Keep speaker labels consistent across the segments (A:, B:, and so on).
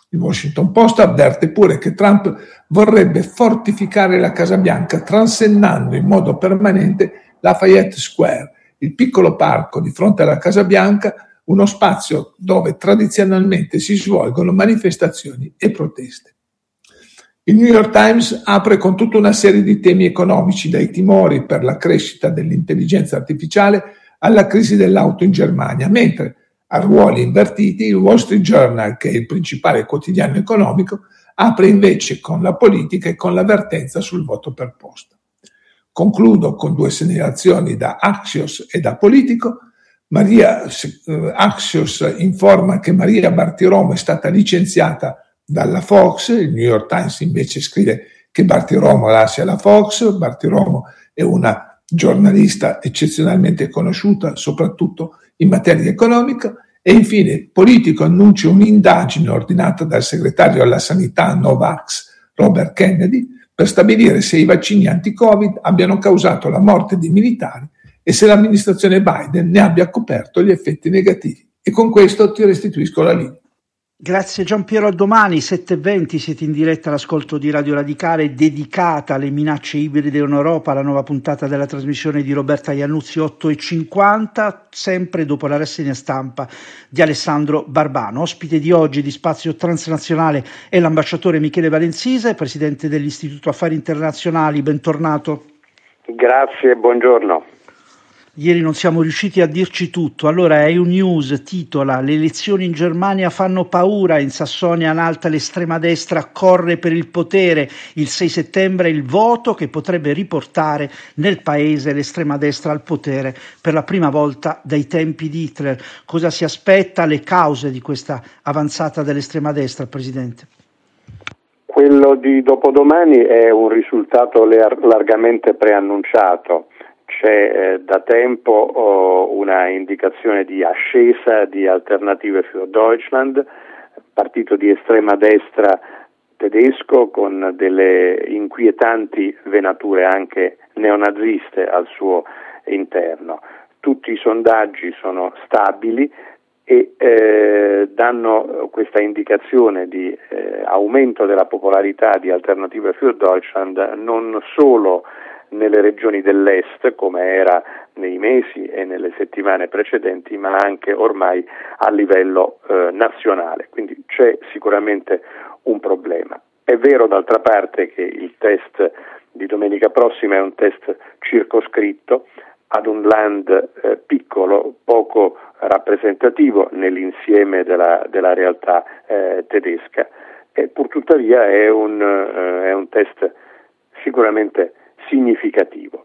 A: Il Washington Post avverte pure che Trump vorrebbe fortificare la Casa Bianca transennando in modo permanente Lafayette Square, il piccolo parco di fronte alla Casa Bianca, uno spazio dove tradizionalmente si svolgono manifestazioni e proteste. Il New York Times apre con tutta una serie di temi economici, dai timori per la crescita dell'intelligenza artificiale alla crisi dell'auto in Germania, mentre a ruoli invertiti il Wall Street Journal, che è il principale quotidiano economico, apre invece con la politica e con l'avvertenza sul voto per posta. Concludo con due segnalazioni da Axios e da Politico. Axios informa che Maria Bartiromo è stata licenziata dalla Fox, il New York Times invece scrive che Bartiromo lascia la Fox. Bartiromo è una giornalista eccezionalmente conosciuta, soprattutto in materia economica. E infine Politico annuncia un'indagine ordinata dal segretario alla sanità Novax, Robert Kennedy, per stabilire se i vaccini anti-Covid abbiano causato la morte di militari e se l'amministrazione Biden ne abbia coperto gli effetti negativi. E con questo ti restituisco la linea.
B: Grazie Giampiero, a domani 7:20 siete in diretta all'ascolto di Radio Radicale dedicata alle minacce ibride in Europa, la nuova puntata della trasmissione di Roberta Iannuzzi 8:50, sempre dopo la rassegna stampa di Alessandro Barbano. Ospite di oggi di Spazio Transnazionale è l'ambasciatore Michele Valenzise, presidente dell'Istituto Affari Internazionali, bentornato.
C: Grazie, buongiorno.
B: Ieri non siamo riusciti a dirci tutto. Allora EU News titola: le elezioni in Germania fanno paura, in Sassonia-Anhalt l'estrema destra corre per il potere, il 6 settembre il voto che potrebbe riportare nel paese l'estrema destra al potere per la prima volta dai tempi di Hitler. Cosa si aspetta, le cause di questa avanzata dell'estrema destra, Presidente?
C: Quello di dopodomani è un risultato largamente preannunciato. C'è da tempo una indicazione di ascesa di Alternative für Deutschland, partito di estrema destra tedesco con delle inquietanti venature anche neonaziste al suo interno. Tutti i sondaggi sono stabili e danno questa indicazione di aumento della popolarità di Alternative für Deutschland non solo nelle regioni dell'est, come era nei mesi e nelle settimane precedenti, ma anche ormai a livello nazionale. Quindi c'è sicuramente un problema. È vero d'altra parte che il test di domenica prossima è un test circoscritto ad un land piccolo, poco rappresentativo nell'insieme della realtà tedesca, e purtuttavia è un test sicuramente significativo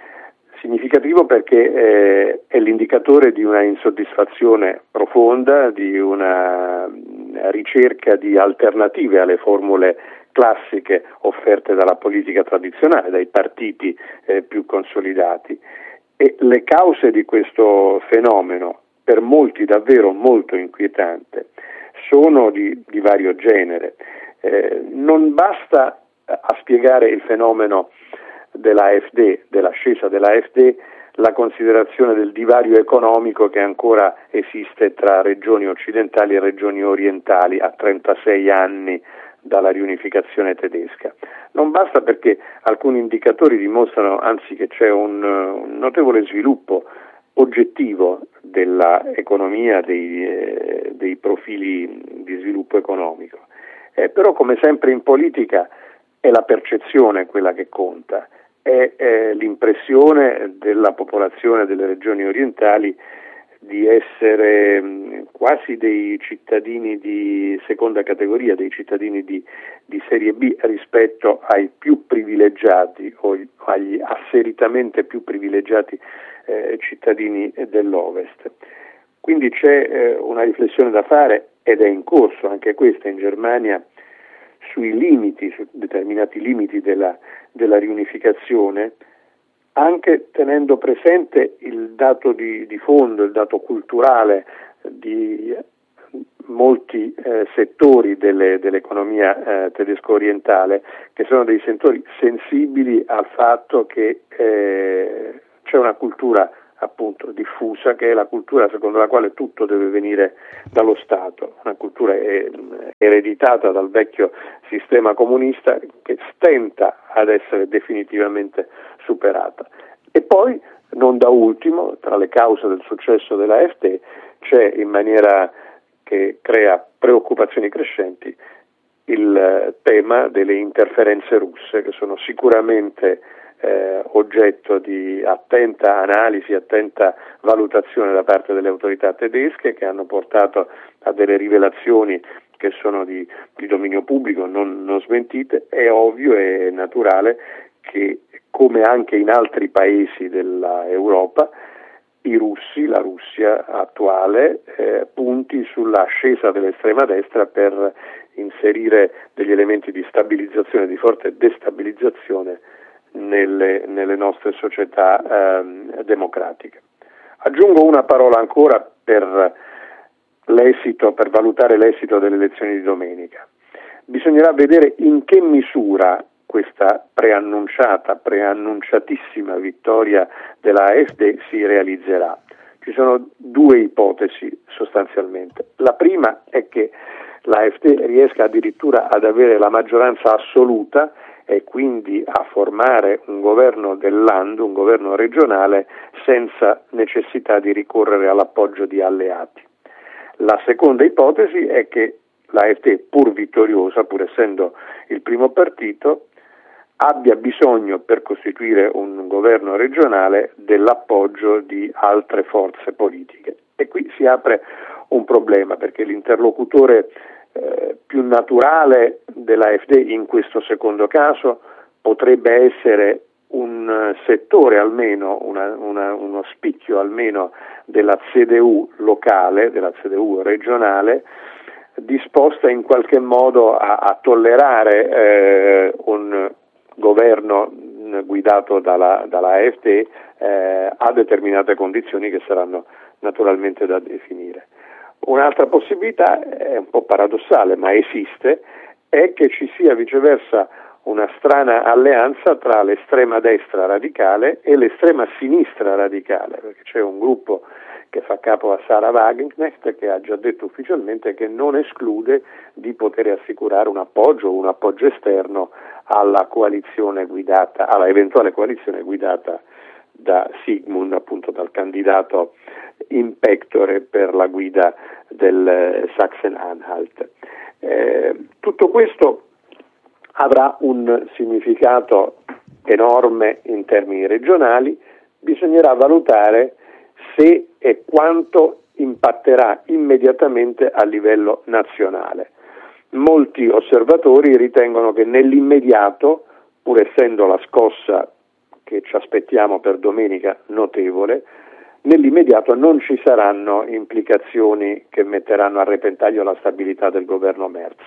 C: perché è l'indicatore di una insoddisfazione profonda, di una ricerca di alternative alle formule classiche offerte dalla politica tradizionale, dai partiti più consolidati. E le cause di questo fenomeno, per molti davvero molto inquietante, sono di vario genere. Non basta a spiegare il fenomeno dell'AfD, dell'ascesa dell'AfD, la considerazione del divario economico che ancora esiste tra regioni occidentali e regioni orientali a 36 anni dalla riunificazione tedesca. Non basta perché alcuni indicatori dimostrano anzi che c'è un notevole sviluppo oggettivo della economia, dei profili di sviluppo economico. Però come sempre in politica è la percezione quella che conta, è l'impressione della popolazione delle regioni orientali di essere quasi dei cittadini di seconda categoria, dei cittadini di serie B rispetto ai più privilegiati o agli asseritamente più privilegiati cittadini dell'Ovest. Quindi c'è una riflessione da fare, ed è in corso anche questa in Germania, sui limiti, su determinati limiti della riunificazione, anche tenendo presente il dato di fondo, il dato culturale di molti settori dell'economia tedesco-orientale, che sono dei settori sensibili al fatto che c'è una cultura appunto diffusa, che è la cultura secondo la quale tutto deve venire dallo Stato, una cultura ereditata dal vecchio sistema comunista che stenta ad essere definitivamente superata. E poi, non da ultimo, tra le cause del successo dell'AfD c'è, in maniera che crea preoccupazioni crescenti, il tema delle interferenze russe, che sono sicuramente oggetto di attenta analisi, attenta valutazione da parte delle autorità tedesche, che hanno portato a delle rivelazioni che sono di dominio pubblico, non smentite. È ovvio e naturale che, come anche in altri paesi dell'Europa, i russi, la Russia attuale, punti sull'ascesa dell'estrema destra per inserire degli elementi di stabilizzazione, di forte destabilizzazione nelle nostre società democratiche. Aggiungo una parola ancora per valutare l'esito delle elezioni di domenica. Bisognerà vedere in che misura questa preannunciatissima vittoria della AfD si realizzerà. Ci sono due ipotesi sostanzialmente. La prima è che l'AfD riesca addirittura ad avere la maggioranza assoluta e quindi a formare un governo del Land, un governo regionale, senza necessità di ricorrere all'appoggio di alleati. La seconda ipotesi è che l'AfD, pur vittoriosa, pur essendo il primo partito, abbia bisogno, per costituire un governo regionale, dell'appoggio di altre forze politiche. E qui si apre un problema, perché l'interlocutore più naturale dell'AfD in questo secondo caso potrebbe essere un settore almeno, uno spicchio almeno della CDU locale, della CDU regionale, disposta in qualche modo a tollerare un governo guidato dalla AfD a determinate condizioni che saranno naturalmente da definire. Un'altra possibilità, è un po' paradossale, ma esiste, è che ci sia viceversa una strana alleanza tra l'estrema destra radicale e l'estrema sinistra radicale, perché c'è un gruppo che fa capo a Sarah Wagenknecht che ha già detto ufficialmente che non esclude di poter assicurare un appoggio esterno alla eventuale coalizione guidata da Sigmund, appunto dal candidato in pectore per la guida del Sachsen-Anhalt. Tutto questo avrà un significato enorme in termini regionali. Bisognerà valutare se e quanto impatterà immediatamente a livello nazionale. Molti osservatori ritengono che nell'immediato, pur essendo la scossa che ci aspettiamo per domenica notevole, nell'immediato non ci saranno implicazioni che metteranno a repentaglio la stabilità del governo Merz.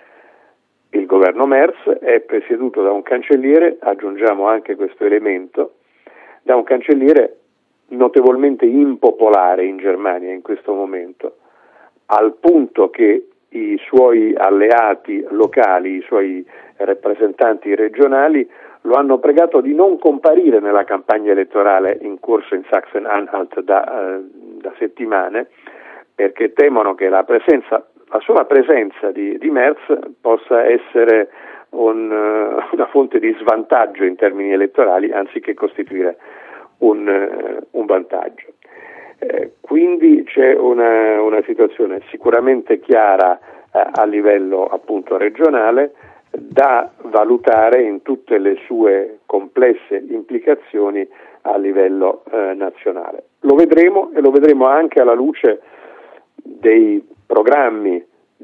C: Il governo Merz è presieduto da un cancelliere, aggiungiamo anche questo elemento, da un cancelliere notevolmente impopolare in Germania in questo momento, al punto che i suoi alleati locali, i suoi rappresentanti regionali lo hanno pregato di non comparire nella campagna elettorale in corso in Sachsen-Anhalt da settimane, perché temono che la sola presenza di Merz possa essere una fonte di svantaggio in termini elettorali anziché costituire un vantaggio. Quindi c'è una situazione sicuramente chiara a livello appunto regionale, da valutare in tutte le sue complesse implicazioni a livello nazionale. Lo vedremo, e lo vedremo anche alla luce del programma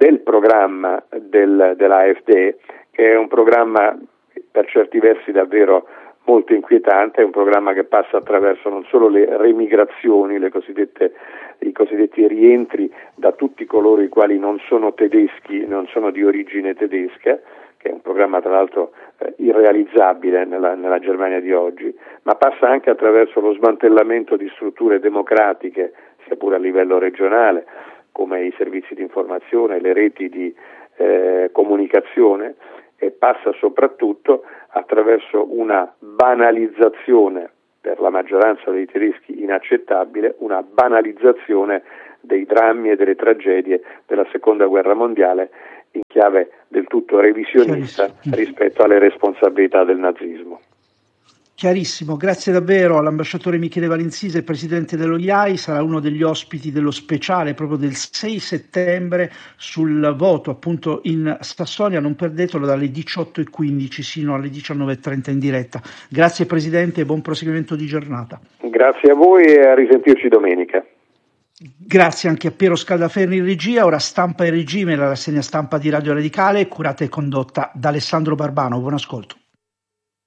C: dell'AfD, che è un programma per certi versi davvero molto inquietante. È un programma che passa attraverso non solo le remigrazioni, i cosiddetti rientri da tutti coloro i quali non sono tedeschi, non sono di origine tedesca, che è un programma tra l'altro irrealizzabile nella Germania di oggi, ma passa anche attraverso lo smantellamento di strutture democratiche, sia pure a livello regionale, come i servizi di informazione, le reti di comunicazione, e passa soprattutto attraverso una banalizzazione per la maggioranza dei tedeschi inaccettabile, una banalizzazione dei drammi e delle tragedie della seconda guerra mondiale in chiave del tutto revisionista rispetto alle responsabilità del nazismo.
B: Chiarissimo, grazie davvero all'ambasciatore Michele Valenzise, presidente dello IAI, sarà uno degli ospiti dello speciale proprio del 6 settembre sul voto appunto in Sassonia, non perdetelo, dalle 18:15 sino alle 19:30 in diretta. Grazie Presidente e buon proseguimento di giornata.
C: Grazie a voi e a risentirci domenica.
B: Grazie anche a Piero Scaldaferri in regia. Ora Stampa e Regime, la rassegna stampa di Radio Radicale, curata e condotta da Alessandro Barbano. Buon ascolto.